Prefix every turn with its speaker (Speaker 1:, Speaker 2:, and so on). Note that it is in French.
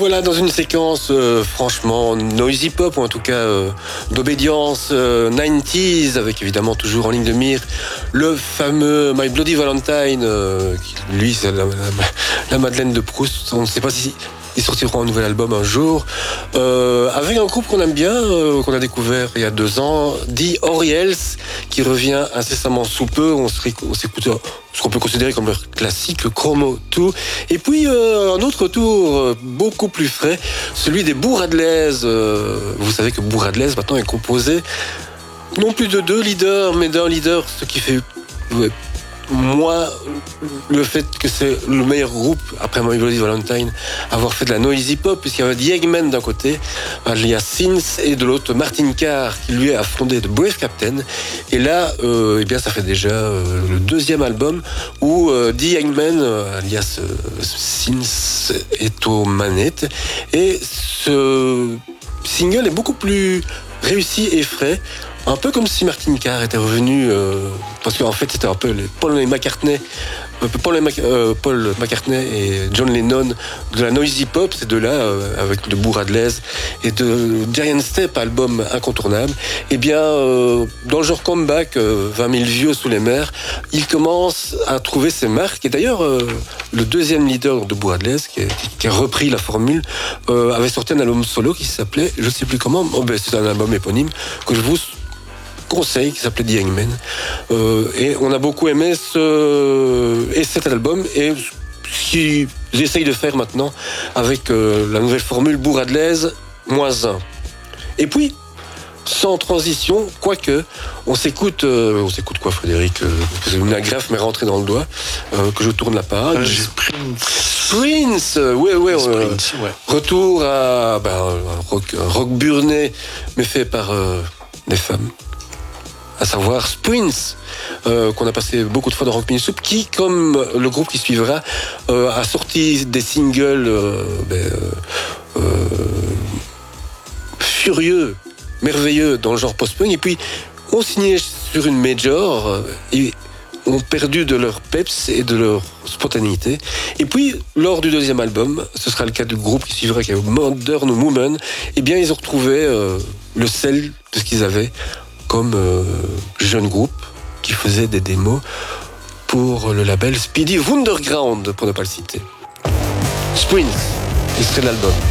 Speaker 1: voilà, dans une séquence franchement noisy pop, ou en tout cas d'obédience 90s, avec évidemment toujours en ligne de mire le fameux My Bloody Valentine, qui, lui c'est la Madeleine de Proust. On ne sait pas si ils sortiront un nouvel album un jour, avec un groupe qu'on aime bien, qu'on a découvert il y a 2 ans, The Oriels, qui revient incessamment sous peu. On s'écoute ce qu'on peut considérer comme leur classique, Chromo 2. Et puis un autre tour beaucoup plus frais, celui des Bourradelaise. Vous savez que Bourradelaise maintenant est composé non plus de 2 leaders, mais d'un leader, ce qui fait... moi, le fait que c'est le meilleur groupe, après My Bloody Valentine, avoir fait de la noisy pop, puisqu'il y avait The Eggman d'un côté, alias Sins, et de l'autre Martin Carr, qui lui a fondé The Brave Captain. Et là, eh bien, ça fait déjà le 2e album où The Eggman, alias Sins, est aux manettes. Et ce single est beaucoup plus réussi et frais. Un peu comme si Martin Carr était revenu, parce qu'en fait c'était un peu Paul McCartney et John Lennon de la noisy pop, ces deux-là, avec de Bourradelaise et de Giant Step, album incontournable. Et bien, dans le genre comeback, 20 000 vieux sous les mers, il commence à trouver ses marques. Et d'ailleurs, le 2e leader de Bourradelaise, qui a repris la formule, avait sorti un album solo qui s'appelait, je ne sais plus comment, c'est un album éponyme que je vous conseil, qui s'appelait The Hangman. Et on a beaucoup aimé cet album, et ce qu'ils essayent de faire maintenant avec la nouvelle formule Bourradelaise -1. Et puis, sans transition, quoique, on s'écoute quoi, Frédéric? C'est une agrafe m'est rentrée dans le doigt, que je tourne la page. Prince, ouais. Retour à un rock burné, mais fait par des femmes, à savoir Prince, qu'on a passé beaucoup de fois dans Rock Mini Soup, qui, comme le groupe qui suivra, a sorti des singles furieux, merveilleux dans le genre post-punk, et puis ont signé sur une major et ont perdu de leur peps et de leur spontanéité. Et puis, lors du 2e album, ce sera le cas du groupe qui suivra, qui est Modern Woman, eh bien, ils ont retrouvé le sel de ce qu'ils avaient comme jeune groupe qui faisait des démos pour le label Speedy Wunderground, pour ne pas le citer. Sprint, extrait de l'album.